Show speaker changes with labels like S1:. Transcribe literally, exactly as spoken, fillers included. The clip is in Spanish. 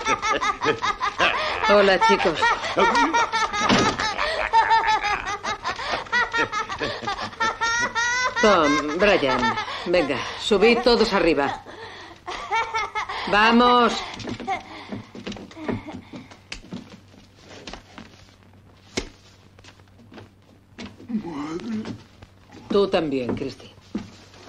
S1: Hola, chicos. Tom, Brian, venga, subid todos arriba. ¡Vamos! Tú también, Christy.